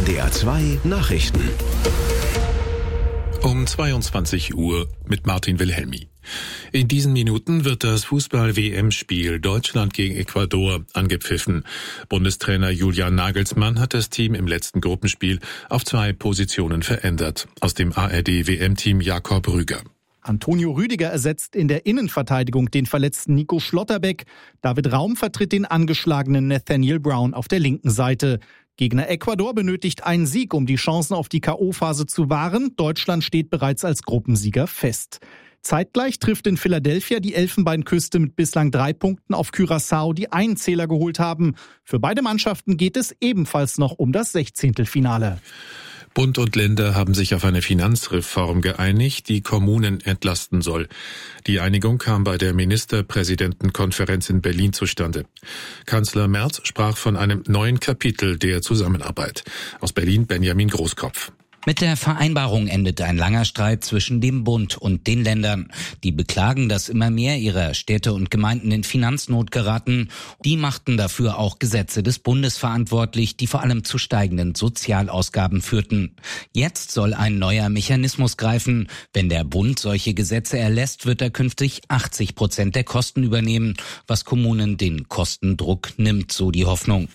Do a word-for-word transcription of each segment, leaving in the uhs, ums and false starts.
N D R zwei Nachrichten. Um zweiundzwanzig Uhr mit Martin Wilhelmi. In diesen Minuten wird das Fußball-W M-Spiel Deutschland gegen Ecuador angepfiffen. Bundestrainer Julian Nagelsmann hat das Team im letzten Gruppenspiel auf zwei Positionen verändert. Aus dem A R D-W M-Team Jakob Rüger. Antonio Rüdiger ersetzt in der Innenverteidigung den verletzten Nico Schlotterbeck. David Raum vertritt den angeschlagenen Nathaniel Brown auf der linken Seite. Gegner Ecuador benötigt einen Sieg, um die Chancen auf die K O-Phase zu wahren. Deutschland steht bereits als Gruppensieger fest. Zeitgleich trifft in Philadelphia die Elfenbeinküste mit bislang drei Punkten auf Curaçao, die einen Zähler geholt haben. Für beide Mannschaften geht es ebenfalls noch um das Sechzehntelfinale. Bund und Länder haben sich auf eine Finanzreform geeinigt, die Kommunen entlasten soll. Die Einigung kam bei der Ministerpräsidentenkonferenz in Berlin zustande. Kanzler Merz sprach von einem neuen Kapitel der Zusammenarbeit. Aus Berlin Benjamin Großkopf. Mit der Vereinbarung endet ein langer Streit zwischen dem Bund und den Ländern. Die beklagen, dass immer mehr ihrer Städte und Gemeinden in Finanznot geraten. Die machten dafür auch Gesetze des Bundes verantwortlich, die vor allem zu steigenden Sozialausgaben führten. Jetzt soll ein neuer Mechanismus greifen. Wenn der Bund solche Gesetze erlässt, wird er künftig achtzig Prozent der Kosten übernehmen, was Kommunen den Kostendruck nimmt, so die Hoffnung.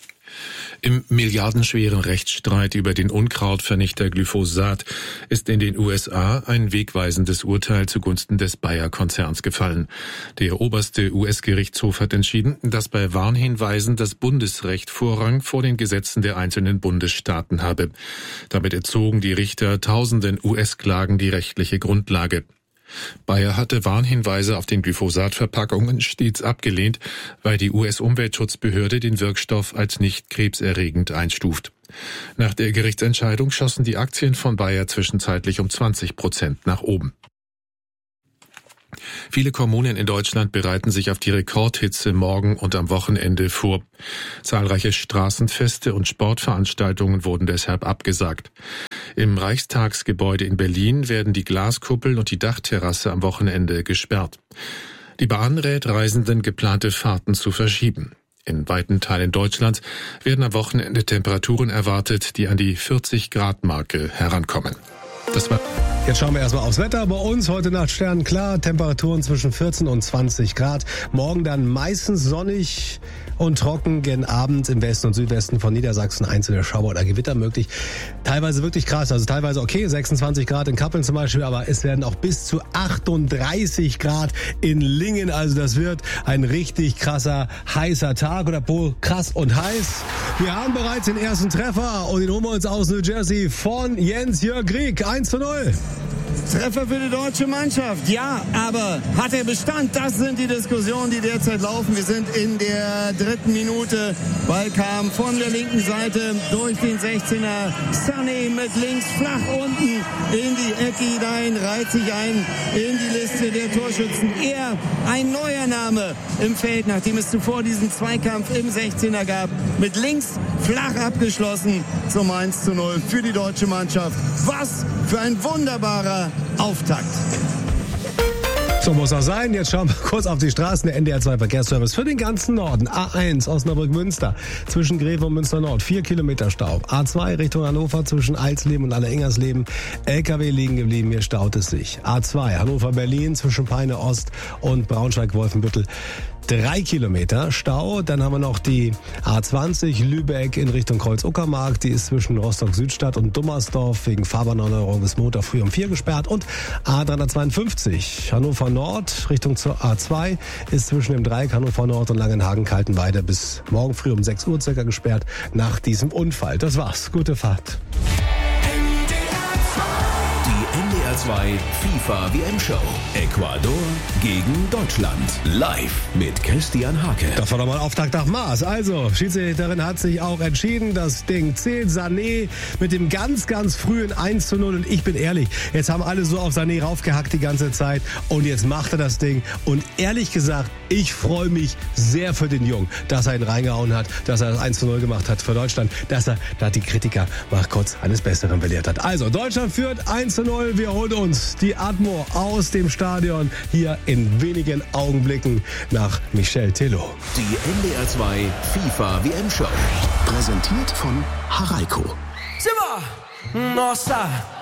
Im milliardenschweren Rechtsstreit über den Unkrautvernichter Glyphosat ist in den U S A ein wegweisendes Urteil zugunsten des Bayer-Konzerns gefallen. Der oberste U S-Gerichtshof hat entschieden, dass bei Warnhinweisen das Bundesrecht Vorrang vor den Gesetzen der einzelnen Bundesstaaten habe. Damit entzogen die Richter tausenden U S-Klagen die rechtliche Grundlage. Bayer hatte Warnhinweise auf den Glyphosat-Verpackungen stets abgelehnt, weil die U S-Umweltschutzbehörde den Wirkstoff als nicht krebserregend einstuft. Nach der Gerichtsentscheidung schossen die Aktien von Bayer zwischenzeitlich um zwanzig Prozent nach oben. Viele Kommunen in Deutschland bereiten sich auf die Rekordhitze morgen und am Wochenende vor. Zahlreiche Straßenfeste und Sportveranstaltungen wurden deshalb abgesagt. Im Reichstagsgebäude in Berlin werden die Glaskuppel und die Dachterrasse am Wochenende gesperrt. Die Bahn rät Reisenden, geplante Fahrten zu verschieben. In weiten Teilen Deutschlands werden am Wochenende Temperaturen erwartet, die an die vierzig Grad Marke herankommen. Das war Jetzt schauen wir erstmal aufs Wetter. Bei uns heute Nacht sternenklar, Temperaturen zwischen vierzehn und zwanzig Grad. Morgen dann meistens sonnig und trocken, gen Abend im Westen und Südwesten von Niedersachsen einzelne Schauer oder Gewitter möglich. Teilweise wirklich krass, also teilweise okay, sechsundzwanzig Grad in Kappeln zum Beispiel, aber es werden auch bis zu achtunddreißig Grad in Lingen. Also das wird ein richtig krasser, heißer Tag oder wohl krass und heiß. Wir haben bereits den ersten Treffer und den holen wir uns aus New Jersey von Jens-Jörg Grieg. eins zu null. Treffer für die deutsche Mannschaft, ja, aber hat er Bestand? Das sind die Diskussionen, die derzeit laufen. Wir sind in der dritten Minute. Ball kam von der linken Seite durch den sechzehner. Sané mit links flach unten in die Ecke hinein, reiht sich ein in die Liste der Torschützen. Er, ein neuer Name im Feld, nachdem es zuvor diesen Zweikampf im sechzehner gab. Mit links flach abgeschlossen zum eins zu null für die deutsche Mannschaft. Was für ein wunderbarer Auftakt. So muss auch sein. Jetzt schauen wir kurz auf die Straßen. Der N D R zwei Verkehrsservice für den ganzen Norden. A eins Osnabrück-Münster zwischen Greve und Münster-Nord. Vier Kilometer Stau. A zwei Richtung Hannover zwischen Alsleben und Allereingersleben. L K W liegen geblieben. Hier staut es sich. A zwei Hannover-Berlin zwischen Peine Ost und Braunschweig-Wolfenbüttel. Drei Kilometer Stau. Dann haben wir noch die A zwanzig Lübeck in Richtung Kreuz-Uckermark. Die ist zwischen Rostock-Südstadt und Dummersdorf wegen Fahrbahnerneuerung bis Montag früh um vier gesperrt. Und A dreihundertzweiundfünfzig Hannover Nord Richtung zur A zwei ist zwischen dem Dreieck Hannover Nord und Langenhagen-Kaltenweide bis morgen früh um sechs Uhr circa gesperrt nach diesem Unfall. Das war's. Gute Fahrt. N D R zwei FIFA W M-Show. Ecuador gegen Deutschland. Live mit Christian Hake. Das war doch mal Auftakt nach Maß. Also, Schiedsrichterin hat sich auch entschieden, das Ding zählt. Sané mit dem ganz, ganz frühen eins zu null. Und ich bin ehrlich, jetzt haben alle so auf Sané raufgehackt die ganze Zeit. Und jetzt macht er das Ding. Und ehrlich gesagt, ich freue mich sehr für den Jungen, dass er ihn reingehauen hat, dass er das eins zu null gemacht hat für Deutschland, dass er da die Kritiker mal kurz eines Besseren belehrt hat. Also, Deutschland führt eins zu null. Wir holen uns die Atmo aus dem Stadion hier in wenigen Augenblicken nach Michel Tello. Die N D R zwei FIFA W M-Show. Präsentiert von Haraiko. Simba! Nossa!